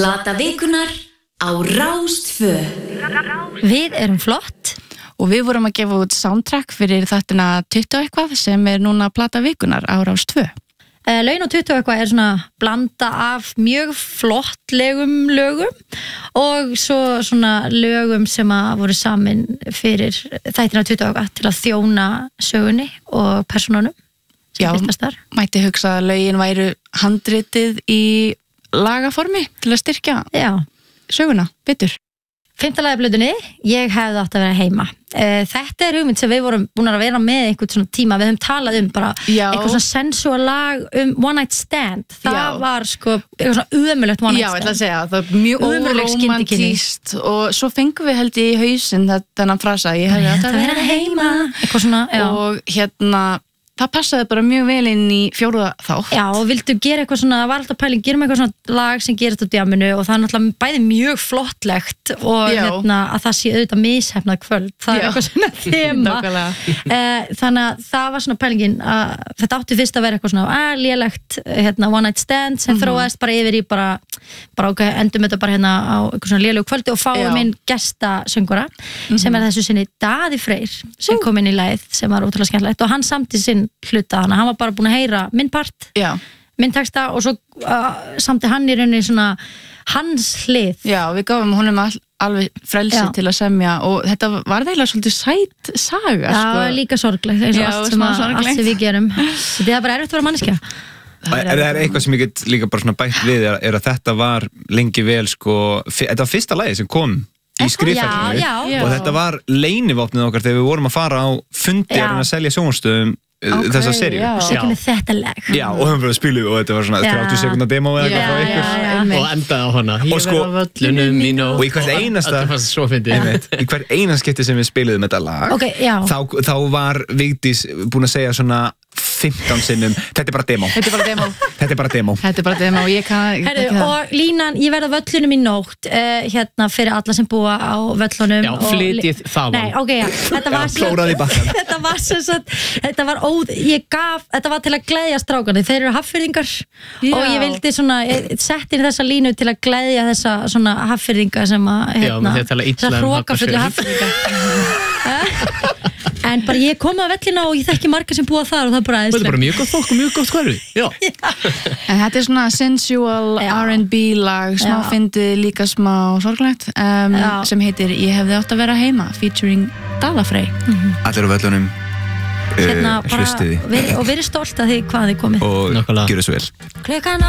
Plata vikunar á Rás 2. Við erum flott og við vorum að gefa út soundtrack fyrir þáttina 20 eitthvað sem núna plata vikunar á Rás 2. Laun og 20 eitthvað svona blanda af mjög flottlegum lögum og svo svona lögum sem að voru samin fyrir þættina 20 eitthvað til að þjóna sögunni og persónunum sem birtast þar. Mætti hugsa að lögin væru handritið í lagaformi til að styrkja söguna betur. 5. lagi af plötunni, ég hefði átt að vera heima. Þetta hugmynd sem við vorum búin að vera með einhvern svona tíma, við höfum talað bara eitthvað svona sensual lag One Night Stand. Það var sko eitthvað svona ömurlegt One Night Stand. Já, ég ætla að segja, það var mjög óromantískt og svo fengum við held í hausinn þennan frasa, ég hefði átt að vera heima. Eitthvað svona, og það passaði bara mjög vel inn í 4. þátt. Já, og vildu gera eitthvað svona, það var alltaf pæling, gerum eitthvað svona lag sem gerist á djaminu og það náttúrulega bæði mjög flottlegt og að það sé auðvitað mishefnað kvöld. Það eitthvað svona þema. Þannig að það var svona pælingin að þetta átti fyrst að vera eitthvað svona lélegt One Night Stand sem þróaðist bara yfir í bara ok, endum þetta bara á eitthvað svona lélegu kvöldi og fáum inn gestasöngvara sem þessu sinni Daði Freyr sem kom inn í lagið sem var ótrúlega skemmtilegt og hann samti sinn hluta, hann var bara búin að heyra minn part, minn texta og svo samti hann í rauninni svona hans hlið. Já, við gáfum honum alveg frelsi til að semja og þetta var eiginlega svolítið sæt saga. Já, líka sorglegt eins og allt sem við gerum. Þetta er bara erfitt að vera manneskja. Það er eitthvað sem ég get líka bara svona bætt við er að þetta var lengi vel sko, þetta var fyrsta lagi sem kom í skrifferðinu og þetta var leynivopnið okkar þegar við vorum að fara á fundi að selja sjónvarpsstöðum þessa seríu. Og svo kemur þetta lag. Já, og höfum við að spila og þetta var svona 30 sekúndna demo eða eitthvað frá ykkur. Og endaði á hana. Ég verði á völlunum mín og í hvert einasta í hvert einasta skipti sem við spiluðum þetta lag þá var Vigdís búin að segja svona 15 sinnum, þetta er bara demo. Þetta er bara demo og ég kann og línan, ég verði á völlunum í nótt hérna fyrir alla sem búa á völlunum. Já, flytið þaðan. Nei, ok, þetta var klóraði í bakkann. Þetta var til að gleðja strákarnir, þeir eru Hafnfirðingar og ég vildi svona sett inn þessa línu til að gleðja þessa svona Hafnfirðinga sem að þessa hrókafullu Hafnfirðinga en bara ég kom að vellina og ég þekki marga sem búa þar og það er bara aðeinslega. Þetta er bara mjög gott fólk og mjög gott hverfi. En þetta er svona sensual R&B lag, smá fyndið, líka smá sorglegt sem heitir Ég hefði átt að vera heima featuring Daða Frey. Allir á vellunum hlustiði og verið stolt að því hvað þið komið og gjöru svo vel. Klukkan